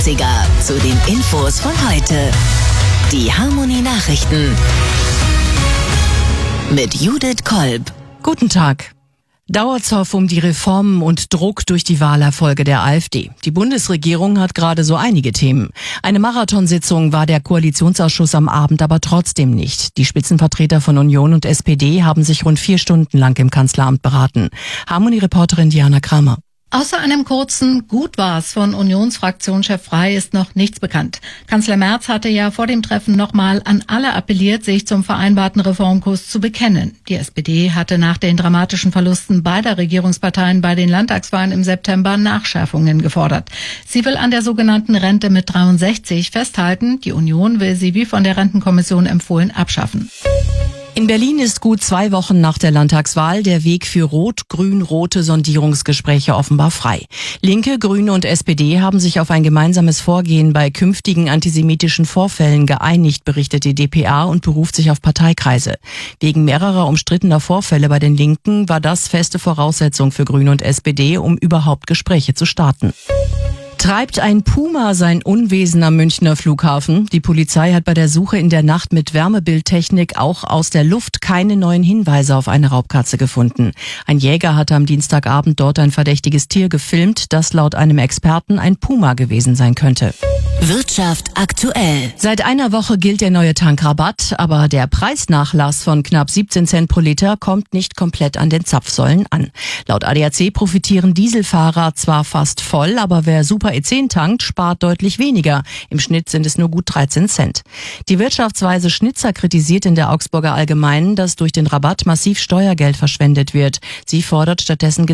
Klassiker zu den Infos von heute. Die Harmony Nachrichten mit Judith Kolb. Guten Tag. Dauerzoff um die Reformen und Druck durch die Wahlerfolge der AfD. Die Bundesregierung hat gerade so einige Themen. Eine Marathonsitzung war der Koalitionsausschuss am Abend aber trotzdem nicht. Die Spitzenvertreter von Union und SPD haben sich rund 4 Stunden lang im Kanzleramt beraten. Harmony-Reporterin Diana Kramer. Außer einem kurzen Gut war's von Unionsfraktionschef Frey ist noch nichts bekannt. Kanzler Merz hatte ja vor dem Treffen nochmal an alle appelliert, sich zum vereinbarten Reformkurs zu bekennen. Die SPD hatte nach den dramatischen Verlusten beider Regierungsparteien bei den Landtagswahlen im September Nachschärfungen gefordert. Sie will an der sogenannten Rente mit 63 festhalten. Die Union will sie, wie von der Rentenkommission empfohlen, abschaffen. In Berlin ist gut 2 Wochen nach der Landtagswahl der Weg für rot-grün-rote Sondierungsgespräche offenbar frei. Linke, Grüne und SPD haben sich auf ein gemeinsames Vorgehen bei künftigen antisemitischen Vorfällen geeinigt, berichtet die dpa und beruft sich auf Parteikreise. Wegen mehrerer umstrittener Vorfälle bei den Linken war das feste Voraussetzung für Grüne und SPD, um überhaupt Gespräche zu starten. Treibt ein Puma sein Unwesen am Münchner Flughafen? Die Polizei hat bei der Suche in der Nacht mit Wärmebildtechnik auch aus der Luft keine neuen Hinweise auf eine Raubkatze gefunden. Ein Jäger hatte am Dienstagabend dort ein verdächtiges Tier gefilmt, das laut einem Experten ein Puma gewesen sein könnte. Wirtschaft aktuell. Seit einer Woche gilt der neue Tankrabatt, aber der Preisnachlass von knapp 17 Cent pro Liter kommt nicht komplett an den Zapfsäulen an. Laut ADAC profitieren Dieselfahrer zwar fast voll, aber wer Super E10 tankt, spart deutlich weniger. Im Schnitt sind es nur gut 13 Cent. Die Wirtschaftsweise Schnitzer kritisiert in der Augsburger Allgemeinen, dass durch den Rabatt massiv Steuergeld verschwendet wird. Sie fordert stattdessen